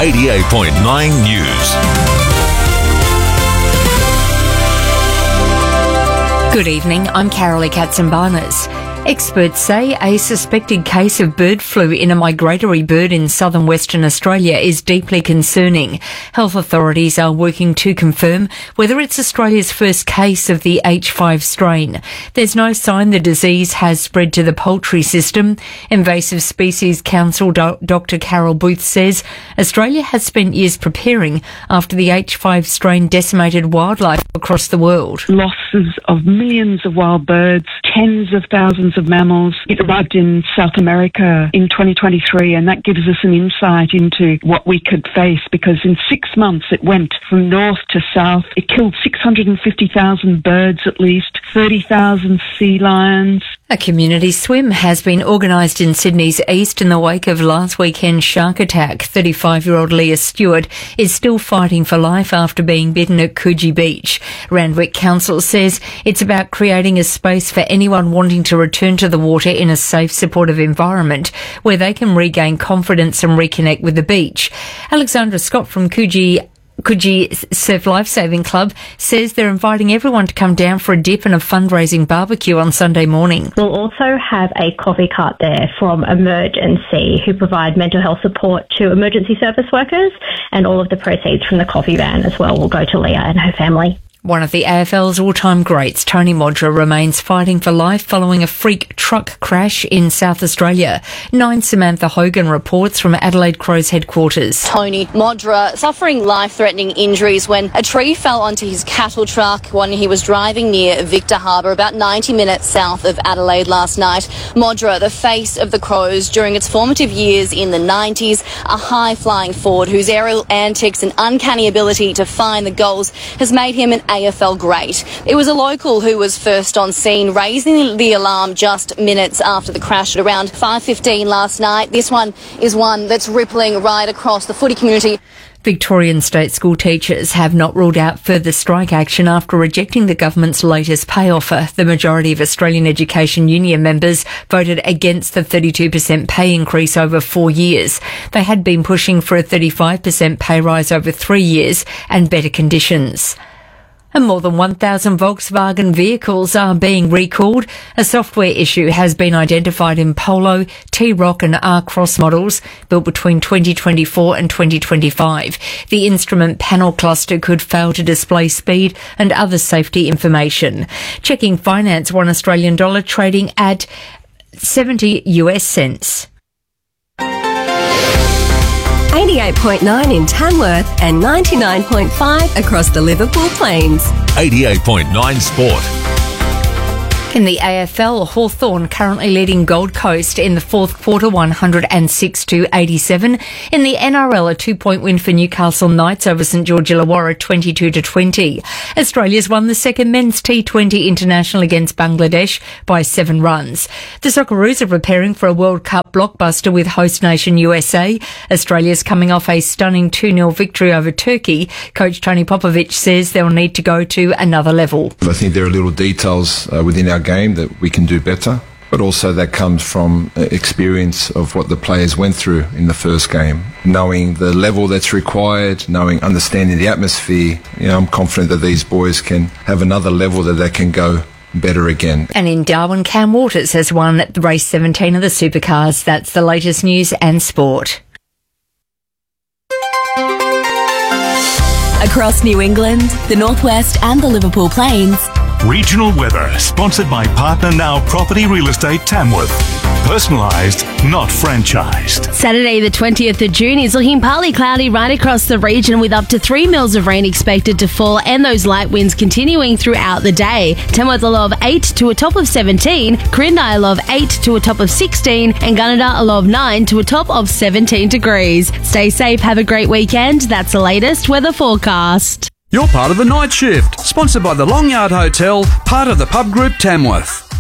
88.9 News. Good evening, I'm Carolee Katzenbarnes. Experts say a suspected case of bird flu in a migratory bird in southern Western Australia is deeply concerning. Health authorities are working to confirm whether it's Australia's first case of the H5 strain. There's no sign the disease has spread to the poultry system. Invasive Species Council Dr. Carol Booth says Australia has spent years preparing after the H5 strain decimated wildlife across the world. Losses of millions of wild birds, tens of thousands of mammals. It arrived in South America in 2023, and that gives us an insight into what we could face, because in 6 months it went from north to south. It killed 650,000 birds at least, 30,000 sea lions. A community swim has been organised in Sydney's east in the wake of last weekend's shark attack. 35-year-old Leah Stewart is still fighting for life after being bitten at Coogee Beach. Randwick Council says it's about creating a space for anyone wanting to return to the water in a safe, supportive environment where they can regain confidence and reconnect with the beach. Alexandra Scott from Coogee Surf Lifesaving Club says they're inviting everyone to come down for a dip and a fundraising barbecue on Sunday morning. We'll also have a coffee cart there from Emergency, who provide mental health support to emergency service workers, and all of the proceeds from the coffee van as well will go to Leah and her family. One of the AFL's all-time greats, Tony Modra, remains fighting for life following a freak truck crash in South Australia. 9's Samantha Hogan reports from Adelaide Crows headquarters. Tony Modra suffering life-threatening injuries when a tree fell onto his cattle truck when he was driving near Victor Harbour, about 90 minutes south of Adelaide last night. Modra, the face of the Crows during its formative years in the 90s, a high-flying forward whose aerial antics and uncanny ability to find the goals has made him an AFL great. It was a local who was first on scene, raising the alarm just minutes after the crash at around 5:15 last night. This one is one that's rippling right across the footy community. Victorian state school teachers have not ruled out further strike action after rejecting the government's latest pay offer. The majority of Australian Education Union members voted against the 32% pay increase over 4 years. They had been pushing for a 35% pay rise over 3 years and better conditions. And more than 1,000 Volkswagen vehicles are being recalled. A software issue has been identified in Polo, T-Roc and R-Cross models built between 2024 and 2025. The instrument panel cluster could fail to display speed and other safety information. Checking finance, $1 Australian trading at 70 US cents. 88.9 in Tamworth and 99.5 across the Liverpool Plains. 88.9 Sport. In the AFL, Hawthorn currently leading Gold Coast in the fourth quarter, 106-87. In the NRL, a 2-point win for Newcastle Knights over St George Illawarra, 22-20. Australia's won the second men's T20 international against Bangladesh by 7 runs. The Socceroos are preparing for a World Cup blockbuster with host nation USA. Australia's coming off a stunning 2-0 victory over Turkey. Coach Tony Popovic says they'll need to go to another level. I think there are little details within our game that we can do better, but also that comes from experience of what the players went through in the first game, knowing the level that's required, understanding the atmosphere. I'm confident that these boys can have another level that they can go better again. And in Darwin, Cam Waters has won race 17 of the Supercars. That's the latest news and sport. Across New England, the Northwest and the Liverpool Plains. Regional weather, sponsored by Partner Now Property Real Estate Tamworth. Personalised, not franchised. Saturday the 20th of June is looking partly cloudy right across the region, with up to 3 mils of rain expected to fall and those light winds continuing throughout the day. Tamworth a low of 8 to a top of 17, Corindai a low of 8 to a top of 16 and Gunnedah a low of 9 to a top of 17 degrees. Stay safe, have a great weekend. That's the latest weather forecast. You're part of the Night Shift, sponsored by the Long Yard Hotel, part of the Pub Group Tamworth.